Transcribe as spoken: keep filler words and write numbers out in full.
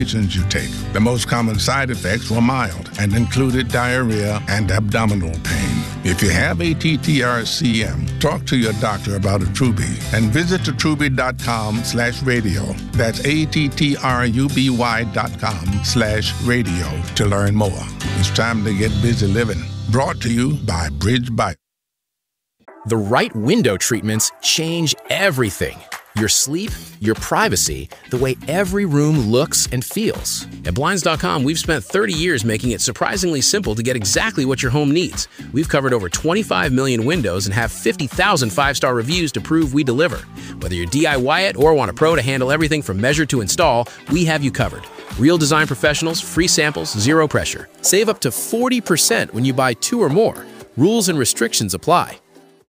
medications you take. The most common side effects were mild and included diarrhea and abdominal pain. If you have A T T R C M, talk to your doctor about Attruby and visit attruby.com slash radio. That's A-T-T-R-U-B-Y dot com slash radio to learn more. It's time to get busy living. Brought to you by Bridge Bike. The right window treatments change everything. Your sleep, your privacy, the way every room looks and feels. At Blinds dot com, we've spent thirty years making it surprisingly simple to get exactly what your home needs. We've covered over twenty-five million windows and have fifty thousand five-star reviews to prove we deliver. Whether you D I Y it or want a pro to handle everything from measure to install, we have you covered. Real design professionals, free samples, zero pressure. Save up to forty percent when you buy two or more. Rules and restrictions apply.